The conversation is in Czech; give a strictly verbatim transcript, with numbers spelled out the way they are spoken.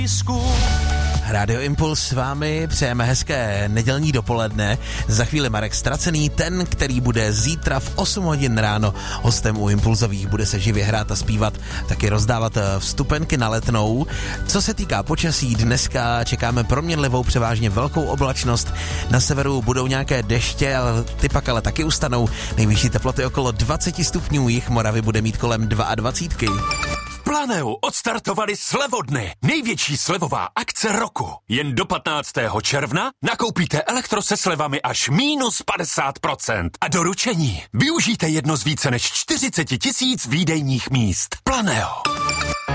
Radio Impuls s vámi, přejeme hezké nedělní dopoledne. Za chvíli Marek Ztracený, ten, který bude zítra v osm hodin ráno hostem u Impulzových, bude se živě hrát a zpívat, taky rozdávat vstupenky na Letnou. Co se týká počasí, dneska čekáme proměnlivou, převážně velkou oblačnost. Na severu budou nějaké deště, ale ty pak ale taky ustanou. Nejvyšší teploty okolo dvacet stupňů, jih Moravy bude mít kolem dvacet dva. Planeu odstartovali slevodny. Největší slevová akce roku. Jen do patnáctého června nakoupíte elektro se slevami až minus padesát procent. A doručení. Využijte jedno z více než čtyřicet tisíc výdejních míst. Planeo.